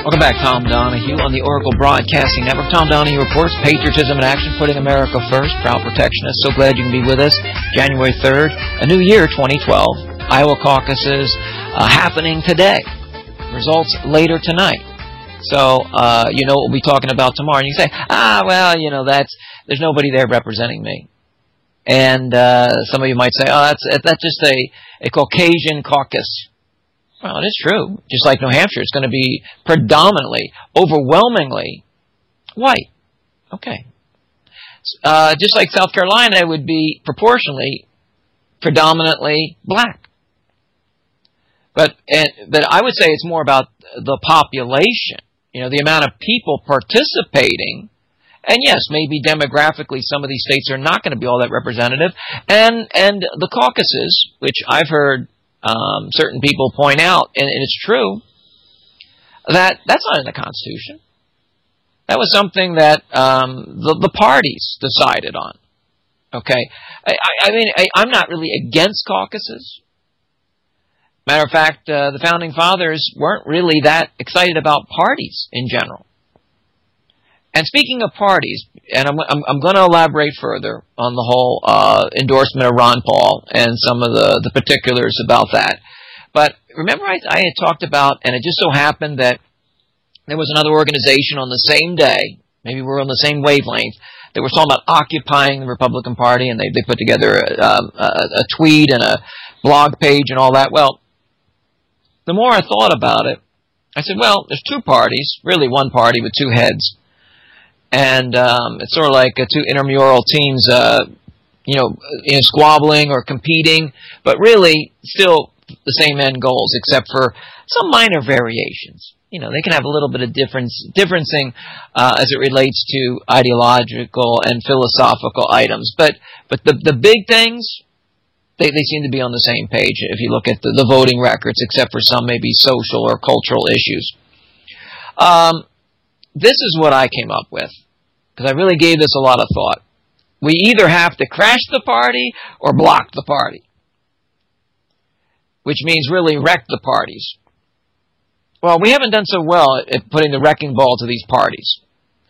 Welcome back, Tom Donahue on the Oracle Broadcasting Network. Tom Donahue reports patriotism in action, putting America first. Proud protectionist. So glad you can be with us. January 3rd, a new year, 2012. Iowa caucuses happening today. Results later tonight. So, you know what we'll be talking about tomorrow. And you say, well, there's nobody there representing me. And some of you might say, that's just a Caucasian caucus. Well, it is true. Just like New Hampshire, it's going to be predominantly, overwhelmingly white. Okay. Just like South Carolina, it would be proportionally, predominantly black. But I would say it's more about the population. The amount of people participating. And yes, maybe demographically, some of these states are not going to be all that representative. And the caucuses, which I've heard certain people point out, and it's true, that's not in the Constitution. That was something that the parties decided on. Okay, I'm not really against caucuses. Matter of fact, the Founding Fathers weren't really that excited about parties in general. And speaking of parties, and I'm going to elaborate further on the whole endorsement of Ron Paul and some of the particulars about that. But remember I had talked about, and it just so happened that there was another organization on the same day, maybe we're on the same wavelength, that was talking about occupying the Republican Party, and they put together a tweet and a blog page and all that. Well, the more I thought about it, I said, well, there's two parties, really one party with two heads. And it's sort of like two intramural teams, squabbling or competing, but really still the same end goals, except for some minor variations. They can have a little bit of differencing as it relates to ideological and philosophical items. But the big things, they seem to be on the same page if you look at the voting records, except for some maybe social or cultural issues. This is what I came up with, because I really gave this a lot of thought. We either have to crash the party or block the party, which means really wreck the parties. Well, we haven't done so well at putting the wrecking ball to these parties.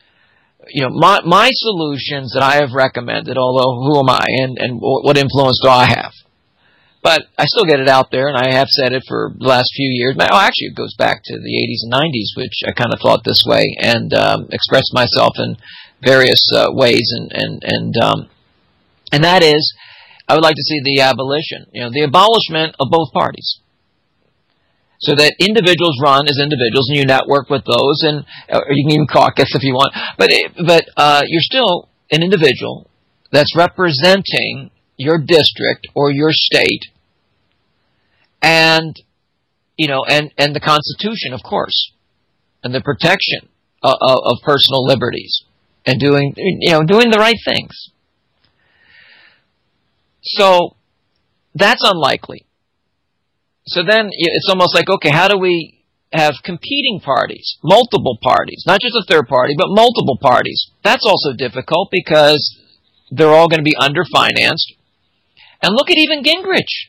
My solutions that I have recommended, although who am I and what influence do I have? But I still get it out there, and I have said it for the last few years. Actually, it goes back to the 80s and 90s, which I kind of thought this way and expressed myself in various ways. And that is, I would like to see the abolition, the abolishment of both parties. So that individuals run as individuals, and you network with those, and or you can even caucus if you want. But you're still an individual that's representing your district or your state, and the Constitution, of course, and the protection of personal liberties, and doing the right things. So that's unlikely. So then it's almost like, okay, how do we have competing parties, multiple parties, not just a third party, but multiple parties? That's also difficult because they're all going to be underfinanced. And look at even Gingrich.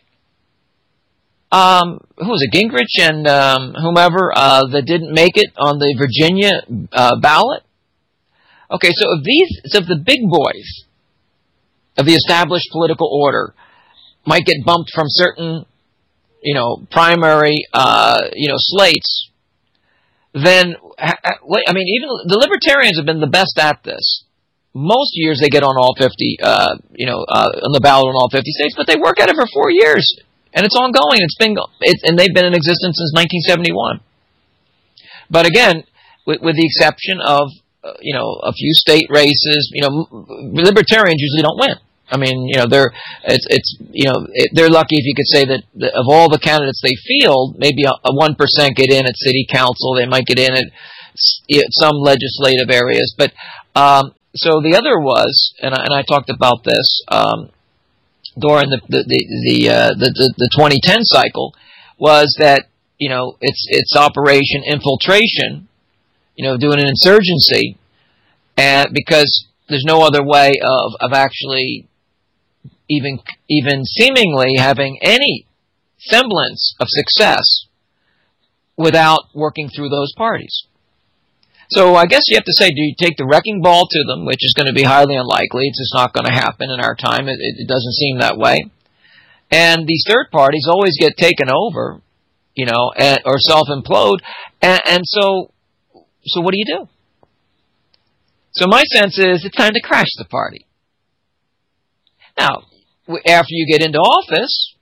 Who was it? Gingrich and whomever that didn't make it on the Virginia ballot. Okay, so if the big boys of the established political order might get bumped from certain primary slates, then even the libertarians have been the best at this. Most years they get on all 50, on the ballot in all 50 states, but they work at it for 4 years, and it's ongoing. And they've been in existence since 1971. But again, with the exception of a few state races, libertarians usually don't win. I mean, they're lucky if you could say that of all the candidates they field, maybe a 1% get in at city council. They might get in at some legislative areas, but. So the other was, and I talked about this during the 2010 cycle, was that it's Operation Infiltration, doing an insurgency, and because there's no other way of actually even seemingly having any semblance of success without working through those parties. So I guess you have to say, do you take the wrecking ball to them, which is going to be highly unlikely. It's just not going to happen in our time. It doesn't seem that way. And these third parties always get taken over, or self-implode. And so what do you do? So my sense is it's time to crash the party. Now, after you get into office,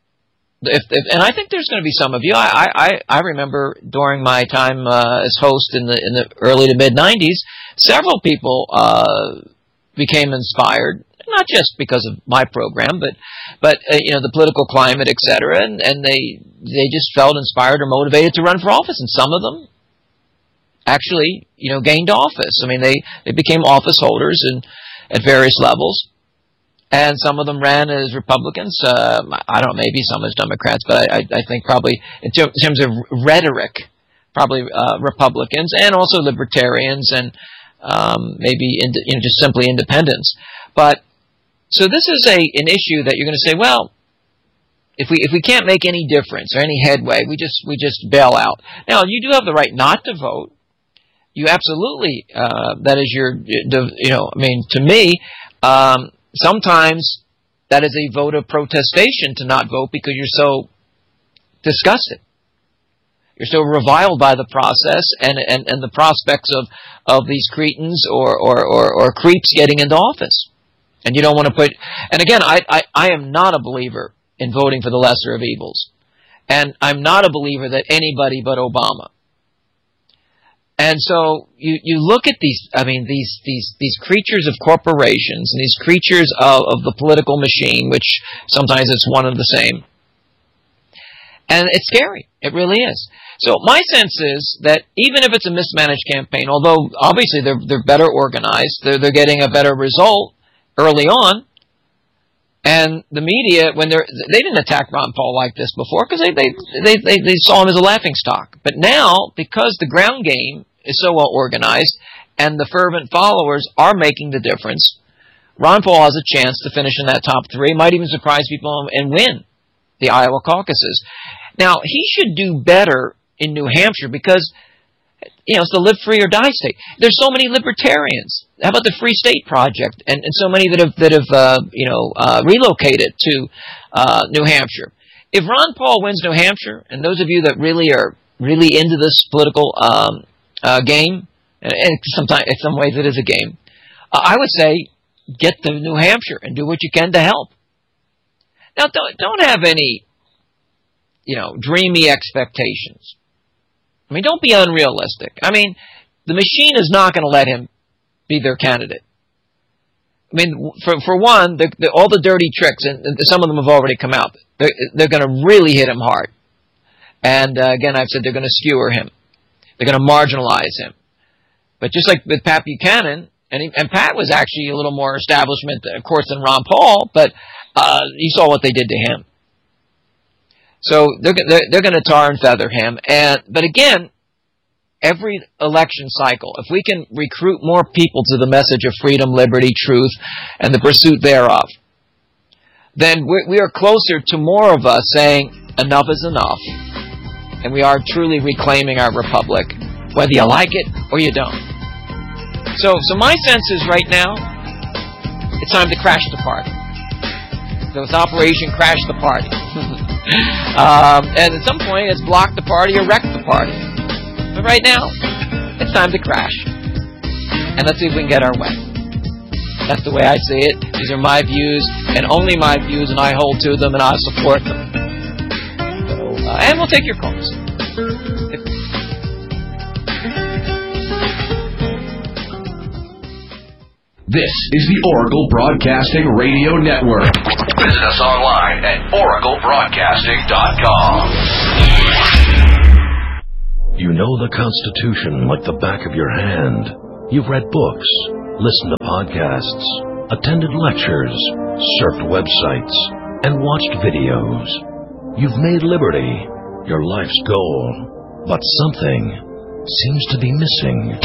and I think there's going to be some of you. I remember during my time as host in the early to mid '90s, several people became inspired, not just because of my program, but the political climate, etc. And they just felt inspired or motivated to run for office, and some of them actually gained office. I mean, they became office holders at various levels. And some of them ran as Republicans. I don't know, maybe some as Democrats, but I think probably in terms of rhetoric, probably Republicans and also Libertarians and maybe just simply Independents. But so this is an issue that you're going to say, well, if we can't make any difference or any headway, we just bail out. Now you do have the right not to vote. You absolutely that is your to me. Sometimes that is a vote of protestation to not vote because you're so disgusted. You're so reviled by the process and the prospects of these cretins or creeps getting into office. And you don't want to put... And again, I am not a believer in voting for the lesser of evils. And I'm not a believer that anybody but Obama. And so you look at these creatures of corporations and these creatures of the political machine, which sometimes it's one and the same. And it's scary. It really is. So my sense is that even if it's a mismanaged campaign, although obviously they're better organized, they're getting a better result early on. And the media, they didn't attack Ron Paul like this before because they saw him as a laughingstock. But now, because the ground game is so well organized and the fervent followers are making the difference, Ron Paul has a chance to finish in that top 3, might even surprise people and win the Iowa caucuses. Now, he should do better in New Hampshire because it's the live free or die state. There's so many libertarians. How about the Free State Project and so many that have relocated to New Hampshire? If Ron Paul wins New Hampshire, and those of you that really are really into this political game, and in some ways it is a game, I would say get to New Hampshire and do what you can to help. Now, don't have any dreamy expectations. I mean, don't be unrealistic. I mean, the machine is not going to let him be their candidate. I mean, for one, all the dirty tricks, and some of them have already come out, they're going to really hit him hard. And again, I've said they're going to skewer him. They're going to marginalize him. But just like with Pat Buchanan, and Pat was actually a little more establishment, of course, than Ron Paul, but you saw what they did to him. So they're going to tar and feather him. But again, every election cycle, if we can recruit more people to the message of freedom, liberty, truth, and the pursuit thereof, then we are closer to more of us saying enough is enough, and we are truly reclaiming our republic, whether you like it or you don't. So my sense is right now, it's time to crash the party. So it's Operation Crash the Party. And at some point, it's block the party or wreck the party. But right now, it's time to crash. And let's see if we can get our way. That's the way I see it. These are my views, and only my views, and I hold to them, and I support them. So, and we'll take your calls. This is the Oracle Broadcasting Radio Network. Visit us online at oraclebroadcasting.com. You know the Constitution like the back of your hand. You've read books, listened to podcasts, attended lectures, surfed websites, and watched videos. You've made liberty your life's goal, but something seems to be missing.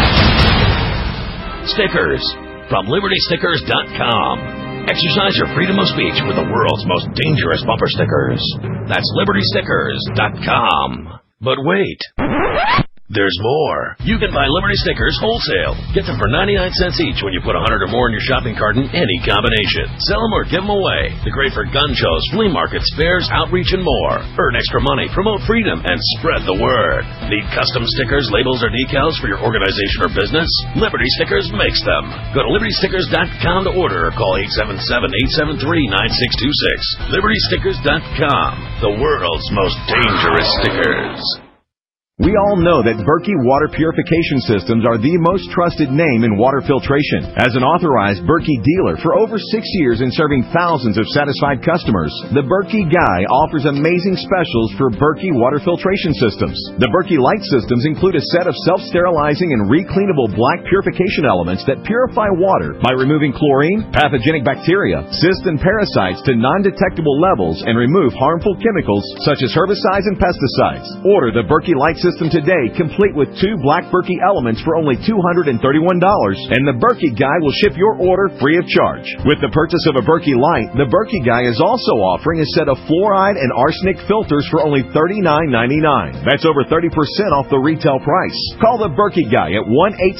Stickers from LibertyStickers.com. Exercise your freedom of speech with the world's most dangerous bumper stickers. That's LibertyStickers.com. But wait, There's more. You can buy Liberty stickers wholesale. Get them for 99 cents each when you put 100 or more in your shopping cart in any combination. Sell them or give them away. They're great for gun shows, flea markets, fairs, outreach, and more. Earn extra money, promote freedom, and spread the word. Need custom stickers, labels, or decals for your organization or business? Liberty Stickers makes them. Go to LibertyStickers.com to order or call 877-873-9626. LibertyStickers.com, the world's most dangerous stickers. We all know that Berkey Water Purification Systems are the most trusted name in water filtration. As an authorized Berkey dealer for over 6 years and serving thousands of satisfied customers, the Berkey Guy offers amazing specials for Berkey Water Filtration Systems. The Berkey Light Systems include a set of self-sterilizing and recleanable black purification elements that purify water by removing chlorine, pathogenic bacteria, cysts, and parasites to non-detectable levels and remove harmful chemicals such as herbicides and pesticides. Order the Berkey Light System today, complete with 2 black Berkey elements for only $231, and the Berkey Guy will ship your order free of charge. With the purchase of a Berkey Light, the Berkey Guy is also offering a set of fluoride and arsenic filters for only $39.99. That's over 30% off the retail price. Call the Berkey Guy at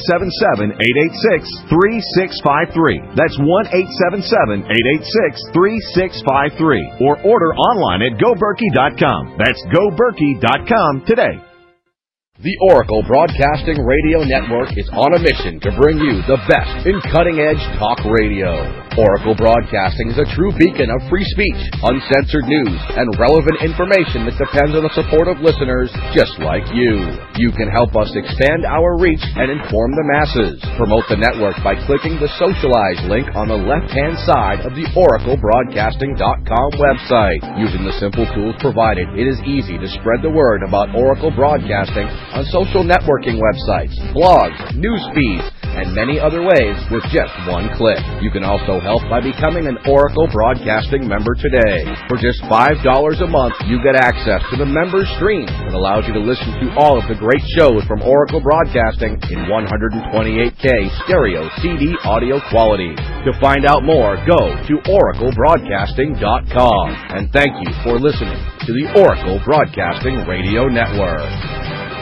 1-877-886-3653. That's 1-877-886-3653. Or order online at GoBerkey.com. That's GoBerkey.com today. The Oracle Broadcasting Radio Network is on a mission to bring you the best in cutting-edge talk radio. Oracle Broadcasting is a true beacon of free speech, uncensored news, and relevant information that depends on the support of listeners just like you. You can help us expand our reach and inform the masses. Promote the network by clicking the Socialize link on the left-hand side of the OracleBroadcasting.com website. Using the simple tools provided, it is easy to spread the word about Oracle Broadcasting on social networking websites, blogs, news feeds, and many other ways with just one click. You can also help by becoming an Oracle Broadcasting member today. For just $5 a month, you get access to the member stream that allows you to listen to all of the great shows from Oracle Broadcasting in 128K stereo CD audio quality. To find out more, go to oraclebroadcasting.com. And thank you for listening to the Oracle Broadcasting Radio Network.